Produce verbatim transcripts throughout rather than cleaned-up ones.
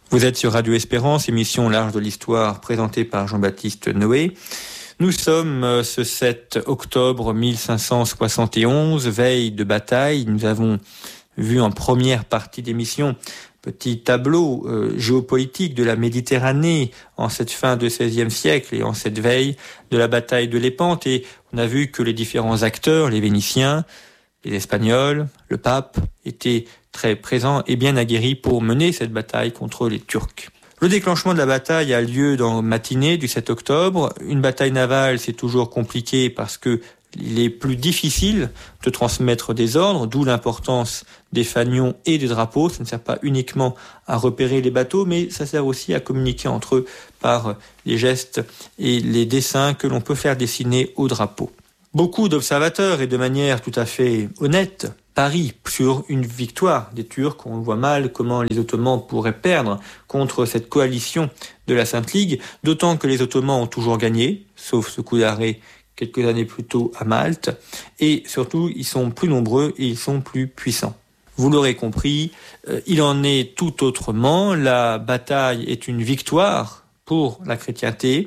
Vous êtes sur Radio Espérance, émission L'Arche de l'Histoire présentée par Jean-Baptiste Noé. Nous sommes ce sept octobre mille cinq cent soixante et onze, veille de bataille. Nous avons vu en première partie d'émission petit tableau euh, géopolitique de la Méditerranée en cette fin de seizième siècle et en cette veille de la bataille de Lépante. Et on a vu que les différents acteurs, les Vénitiens, les Espagnols, le pape, étaient très présents et bien aguerris pour mener cette bataille contre les Turcs. Le déclenchement de la bataille a lieu dans la matinée du sept octobre. Une bataille navale, c'est toujours compliqué parce que il est plus difficile de transmettre des ordres, d'où l'importance des fanions et des drapeaux. Ça ne sert pas uniquement à repérer les bateaux, mais ça sert aussi à communiquer entre eux par les gestes et les dessins que l'on peut faire dessiner au drapeau. Beaucoup d'observateurs, et de manière tout à fait honnête, parient sur une victoire des Turcs. On voit mal comment les Ottomans pourraient perdre contre cette coalition de la Sainte Ligue, d'autant que les Ottomans ont toujours gagné, sauf ce coup d'arrêt quelques années plus tôt à Malte, et surtout ils sont plus nombreux et ils sont plus puissants. Vous l'aurez compris, euh, il en est tout autrement. La bataille est une victoire pour la chrétienté.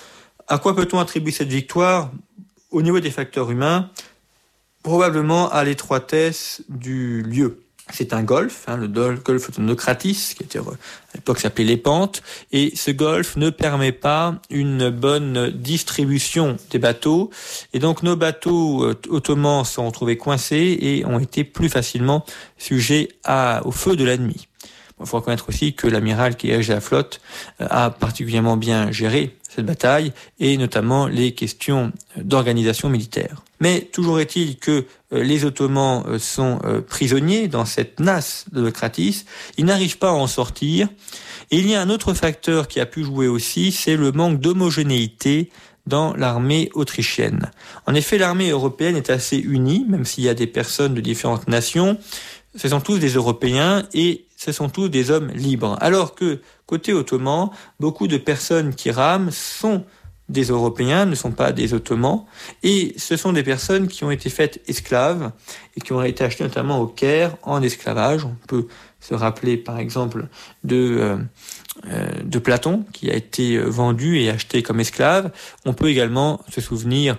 À quoi peut-on attribuer cette victoire ? Au niveau des facteurs humains, probablement à l'étroitesse du lieu. C'est un golfe, hein, le golfe de Naucratis, qui était à l'époque s'appelait Lépante, et ce golfe ne permet pas une bonne distribution des bateaux, et donc nos bateaux euh, ottomans sont retrouvés coincés et ont été plus facilement sujets à, au feu de l'ennemi. Il faut reconnaître aussi que l'amiral qui dirigeait la flotte euh, a particulièrement bien géré cette bataille, et notamment les questions d'organisation militaire. Mais toujours est-il que euh, les Ottomans euh, sont euh, prisonniers dans cette nasse de Naucratis, ils n'arrivent pas à en sortir, et il y a un autre facteur qui a pu jouer aussi, c'est le manque d'homogénéité dans l'armée autrichienne. En effet, l'armée européenne est assez unie, même s'il y a des personnes de différentes nations, ce sont tous des Européens et ce sont tous des hommes libres. Alors que, côté ottoman, beaucoup de personnes qui rament sont des Européens, ne sont pas des Ottomans, et ce sont des personnes qui ont été faites esclaves et qui ont été achetées notamment au Caire en esclavage. On peut se rappeler par exemple de, euh, euh, de Platon qui a été vendu et acheté comme esclave. On peut également se souvenir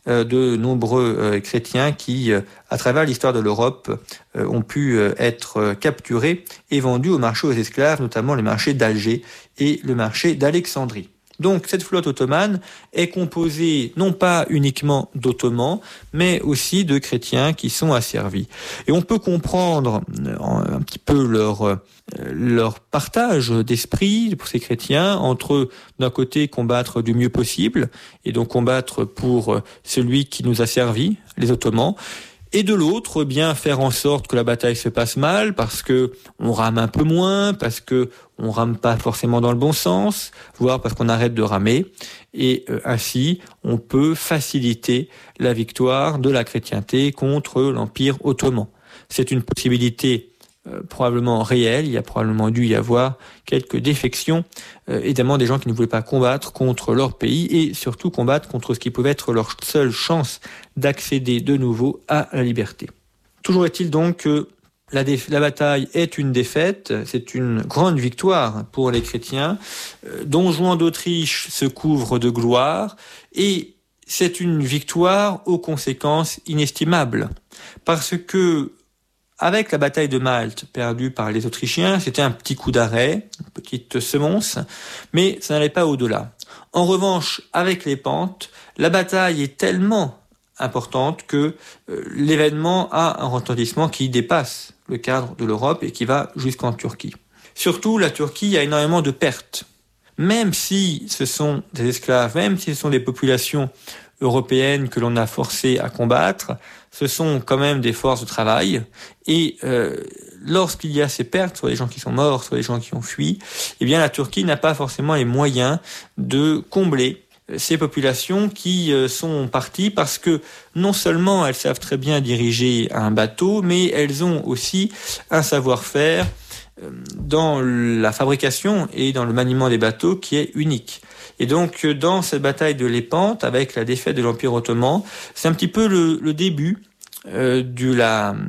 de nombreux euh, chrétiens qui, euh, à travers l'histoire de l'Europe, euh, ont pu euh, être euh, capturés et vendus au marché aux esclaves, notamment le marché d'Alger et le marché d'Alexandrie. Donc cette flotte ottomane est composée non pas uniquement d'Ottomans, mais aussi de chrétiens qui sont asservis. Et on peut comprendre un petit peu leur, leur partage d'esprit pour ces chrétiens, entre d'un côté combattre du mieux possible, et donc combattre pour celui qui nous a servi, les Ottomans, et de l'autre, bien faire en sorte que la bataille se passe mal, parce que on rame un peu moins, parce que on rame pas forcément dans le bon sens, voire parce qu'on arrête de ramer, et euh, ainsi on peut faciliter la victoire de la chrétienté contre l'Empire ottoman. C'est une possibilité euh, probablement réelle. Il y a probablement dû y avoir quelques défections, euh, évidemment des gens qui ne voulaient pas combattre contre leur pays et surtout combattre contre ce qui pouvait être leur seule chance d'accéder de nouveau à la liberté. Toujours est-il donc que la, déf- la bataille est une défaite, c'est une grande victoire pour les chrétiens. Euh, Don Juan d'Autriche se couvre de gloire et c'est une victoire aux conséquences inestimables. Parce que avec la bataille de Malte perdue par les Autrichiens, c'était un petit coup d'arrêt, une petite semonce, mais ça n'allait pas au-delà. En revanche, avec Lépante, la bataille est tellement importante que euh, l'événement a un retentissement qui dépasse le cadre de l'Europe et qui va jusqu'en Turquie. Surtout, la Turquie a énormément de pertes. Même si ce sont des esclaves, même si ce sont des populations européennes que l'on a forcées à combattre, ce sont quand même des forces de travail. Et euh, lorsqu'il y a ces pertes, soit les gens qui sont morts, soit les gens qui ont fui, eh bien la Turquie n'a pas forcément les moyens de combler ces populations qui euh, sont parties parce que non seulement elles savent très bien diriger un bateau, mais elles ont aussi un savoir-faire euh, dans la fabrication et dans le maniement des bateaux qui est unique. Et donc, dans cette bataille de Lépante, avec la défaite de l'Empire ottoman, c'est un petit peu le, le début euh, de, la,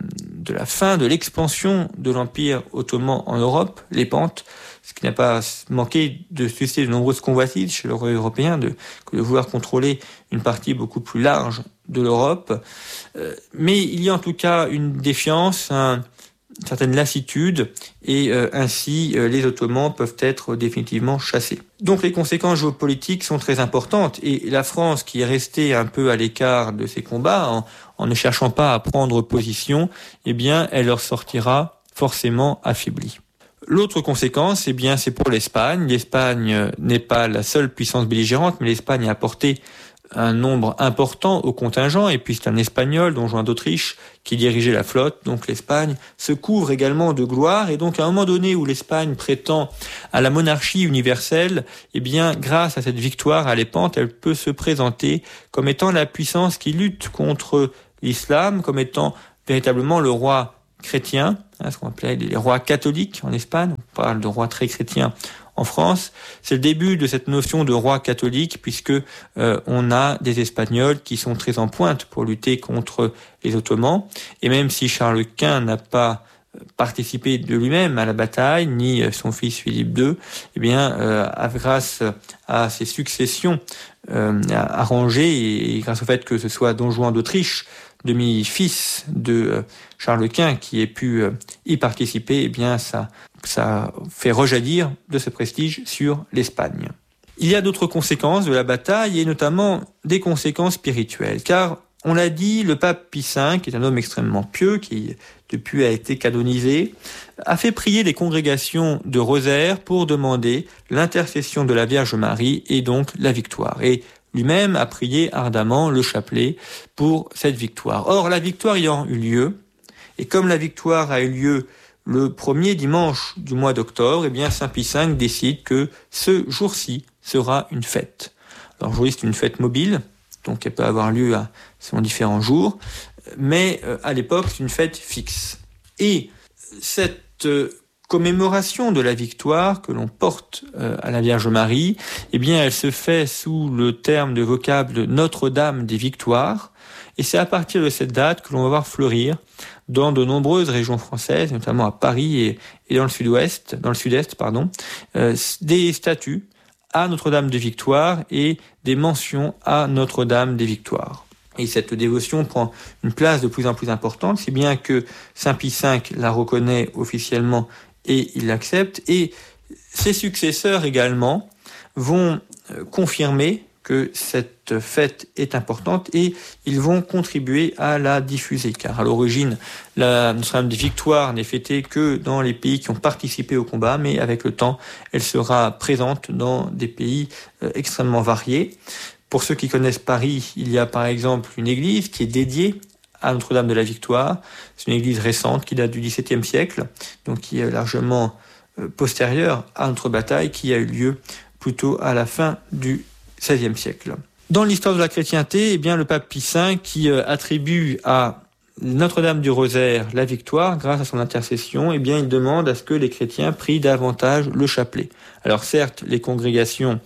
de la fin de l'expansion de l'Empire ottoman en Europe, les pentes, ce qui n'a pas manqué de susciter de nombreuses convoitises chez les Européens, de, de vouloir contrôler une partie beaucoup plus large de l'Europe. Euh, mais il y a en tout cas une défiance, un, une certaine lassitude, et euh, ainsi euh, les Ottomans peuvent être définitivement chassés. Donc les conséquences géopolitiques sont très importantes, et la France, qui est restée un peu à l'écart de ces combats, en, en ne cherchant pas à prendre position, eh bien, elle leur sortira forcément affaiblie. L'autre conséquence, eh bien, c'est pour l'Espagne. L'Espagne n'est pas la seule puissance belligérante, mais l'Espagne a apporté un nombre important au contingent, et puis c'est un Espagnol, don Juan d'Autriche, qui dirigeait la flotte. Donc l'Espagne se couvre également de gloire, et donc à un moment donné où l'Espagne prétend à la monarchie universelle, eh bien, grâce à cette victoire à Lépante, elle peut se présenter comme étant la puissance qui lutte contre l'islam, comme étant véritablement le roi chrétien, hein, ce qu'on appelait les rois catholiques en Espagne. On parle de rois très chrétiens en France. C'est le début de cette notion de roi catholique, puisque euh, on a des Espagnols qui sont très en pointe pour lutter contre les Ottomans. Et même si Charles Quint n'a pas participé de lui-même à la bataille, ni son fils Philippe deux, eh bien, euh, grâce à ses successions euh, arrangées, et grâce au fait que ce soit don Juan d'Autriche, demi-fils de euh, Charles Quint, qui ait pu euh, y participer, eh bien, ça, ça fait rejaillir de ce prestige sur l'Espagne. Il y a d'autres conséquences de la bataille, et notamment des conséquences spirituelles, car on l'a dit, le pape Pie cinq, qui est un homme extrêmement pieux, qui depuis a été canonisé, a fait prier les congrégations de rosaire pour demander l'intercession de la Vierge Marie et donc la victoire. Et lui-même a prié ardemment le chapelet pour cette victoire. Or, la victoire ayant eu lieu, et comme la victoire a eu lieu le premier dimanche du mois d'octobre, eh bien Saint Pie cinq décide que ce jour-ci sera une fête. Alors, aujourd'hui, c'est une fête mobile, donc elle peut avoir lieu à selon différents jours, mais euh, à l'époque, c'est une fête fixe. Et cette euh, commémoration de la victoire que l'on porte euh, à la Vierge Marie, eh bien, elle se fait sous le terme de vocable Notre-Dame des Victoires, et c'est à partir de cette date que l'on va voir fleurir dans de nombreuses régions françaises, notamment à Paris et, et dans le sud-ouest, dans le sud-est, pardon, euh, des statues à Notre-Dame des Victoires et des mentions à Notre-Dame des Victoires. Et cette dévotion prend une place de plus en plus importante, si bien que Saint Pie cinq la reconnaît officiellement et il l'accepte, et ses successeurs également vont confirmer que cette fête est importante, et ils vont contribuer à la diffuser, car à l'origine, la Notre-Dame des Victoires n'est fêtée que dans les pays qui ont participé au combat, mais avec le temps, elle sera présente dans des pays extrêmement variés. Pour ceux qui connaissent Paris, il y a par exemple une église qui est dédiée à Notre-Dame de la Victoire. C'est une église récente qui date du dix-septième siècle, donc qui est largement postérieure à notre bataille, qui a eu lieu plutôt à la fin du seizième siècle. Dans l'histoire de la chrétienté, eh bien, le pape Pie cinq qui attribue à Notre-Dame du Rosaire la victoire grâce à son intercession, eh bien, il demande à ce que les chrétiens prient davantage le chapelet. Alors certes, les congrégations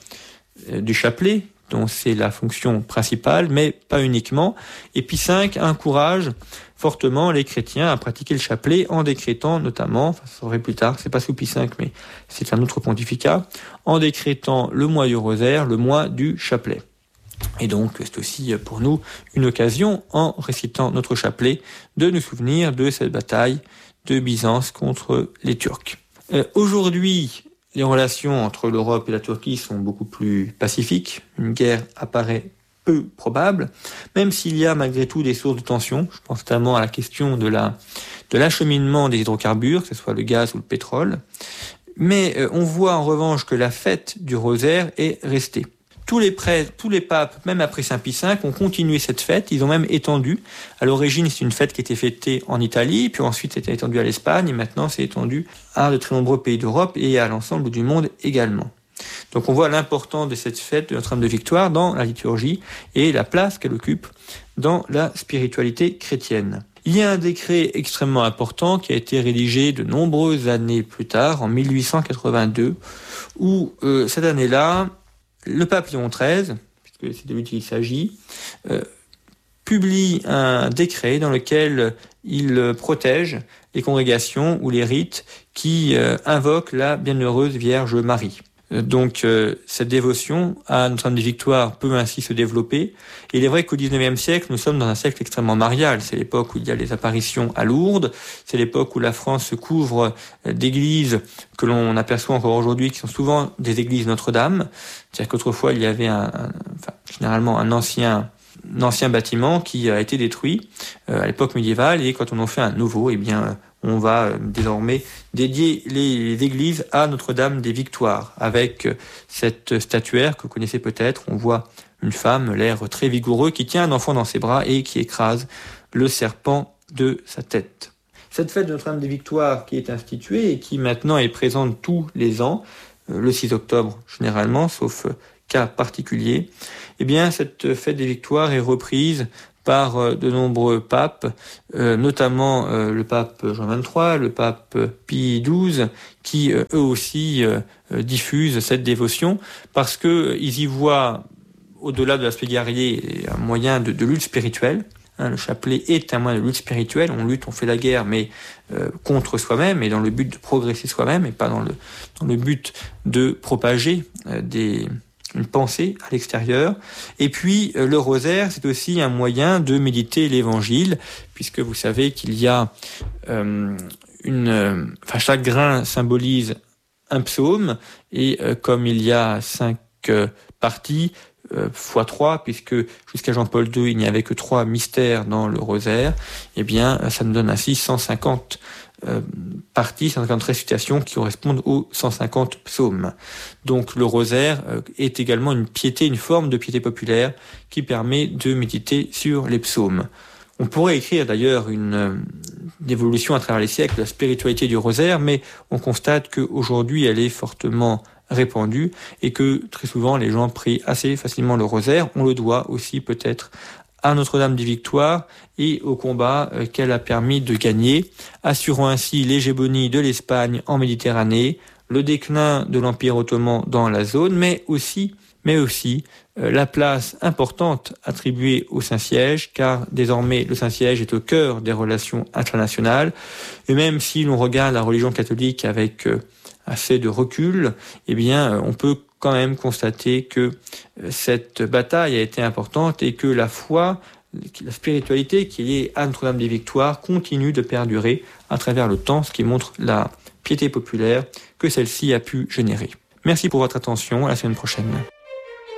du chapelet, dont c'est la fonction principale, mais pas uniquement. Et Pie cinq encourage fortement les chrétiens à pratiquer le chapelet en décrétant notamment, enfin ça sera plus tard, c'est pas sous Pie cinq, mais c'est un autre pontificat, en décrétant le mois du rosaire, le mois du chapelet. Et donc, c'est aussi pour nous une occasion, en récitant notre chapelet, de nous souvenir de cette bataille de Byzance contre les Turcs. Euh, aujourd'hui, les relations entre l'Europe et la Turquie sont beaucoup plus pacifiques. Une guerre apparaît peu probable, même s'il y a malgré tout des sources de tension. Je pense notamment à la question de la de l'acheminement des hydrocarbures, que ce soit le gaz ou le pétrole. Mais euh, on voit en revanche que la fête du rosaire est restée. Tous les prêtres, tous les papes, même après Saint Pie cinq, ont continué cette fête. Ils ont même étendu. À l'origine, c'est une fête qui était fêtée en Italie, puis ensuite c'était étendu à l'Espagne, et maintenant c'est étendu à de très nombreux pays d'Europe et à l'ensemble du monde également. Donc on voit l'importance de cette fête de Notre-Dame de Victoire dans la liturgie et la place qu'elle occupe dans la spiritualité chrétienne. Il y a un décret extrêmement important qui a été rédigé de nombreuses années plus tard, en mille huit cent quatre-vingt-deux, où euh, cette année-là, le pape Léon treize, puisque c'est de lui qu'il s'agit, euh, publie un décret dans lequel il protège les congrégations ou les rites qui euh, invoquent la bienheureuse Vierge Marie. Donc euh, cette dévotion à Notre-Dame des Victoires peut ainsi se développer. Et il est vrai qu'au dix-neuvième siècle, nous sommes dans un siècle extrêmement marial. C'est l'époque où il y a les apparitions à Lourdes, c'est l'époque où la France se couvre d'églises que l'on aperçoit encore aujourd'hui, qui sont souvent des églises Notre-Dame. C'est-à-dire qu'autrefois, il y avait un, un, enfin, généralement un ancien... un ancien bâtiment qui a été détruit euh, à l'époque médiévale, et quand on en fait un nouveau, eh bien, on va euh, désormais dédier les, les églises à Notre-Dame des Victoires, avec euh, cette statuaire que vous connaissez peut-être. On voit une femme, l'air très vigoureux, qui tient un enfant dans ses bras et qui écrase le serpent de sa tête. Cette fête de Notre-Dame des Victoires qui est instituée et qui maintenant est présente tous les ans, euh, le six octobre généralement, sauf euh, cas particulier, eh bien, cette fête des Victoires est reprise par euh, de nombreux papes, euh, notamment euh, le pape Jean vingt-trois, le pape Pie douze, qui euh, eux aussi euh, diffusent cette dévotion, parce que euh, ils y voient, au-delà de l'aspect guerrier, un moyen de, de lutte spirituelle. Hein, le chapelet est un moyen de lutte spirituelle. On lutte, on fait la guerre, mais euh, contre soi-même et dans le but de progresser soi-même, et pas dans le dans le but de propager euh, des une pensée à l'extérieur. Et puis euh, le rosaire, c'est aussi un moyen de méditer l'Évangile, puisque vous savez qu'il y a euh, une, euh, enfin chaque grain symbolise un psaume, et euh, comme il y a cinq euh, parties euh, fois trois, puisque jusqu'à Jean-Paul deux il n'y avait que trois mystères dans le rosaire, eh bien ça nous donne ainsi cent cinquante Euh, parties, cent cinquante récitations qui correspondent aux cent cinquante psaumes. Donc le rosaire euh, est également une piété, une forme de piété populaire qui permet de méditer sur les psaumes. On pourrait écrire d'ailleurs une, euh, une évolution à travers les siècles de la spiritualité du rosaire, mais on constate qu'aujourd'hui elle est fortement répandue et que très souvent les gens prient assez facilement le rosaire. On le doit aussi peut-être à Notre-Dame des Victoires et au combat qu'elle a permis de gagner, assurant ainsi l'hégémonie de l'Espagne en Méditerranée, le déclin de l'Empire ottoman dans la zone, mais aussi, mais aussi euh, la place importante attribuée au Saint-Siège, car désormais le Saint-Siège est au cœur des relations internationales. Et même si l'on regarde la religion catholique avec euh, assez de recul, eh bien, on peut quand même constater que cette bataille a été importante et que la foi, la spiritualité qui est liée à Notre-Dame des Victoires continue de perdurer à travers le temps, ce qui montre la piété populaire que celle-ci a pu générer. Merci pour votre attention, à la semaine prochaine.